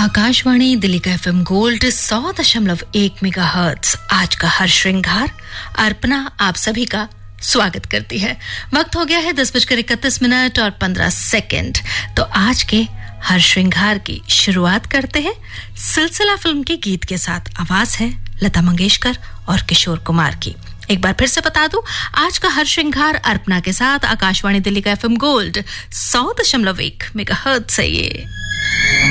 आकाशवाणी दिल्ली का FM gold 100.1 megahertz आज का हर श्रृंगार अर्पणा आप सभी का स्वागत करती है। वक्त हो गया है 10:31 और 15 सेकंड। तो आज के हर श्रृंगार की शुरुआत करते हैं सिलसिला फिल्म के गीत के साथ। आवाज है लता मंगेशकर और किशोर कुमार की। एक बार फिर से बता दूं, आज का हर श्रृंगार अर्पणा के साथ आकाशवाणी दिल्ली का एफएम गोल्ड 100.1 मेगाहर्ट्ज है ये।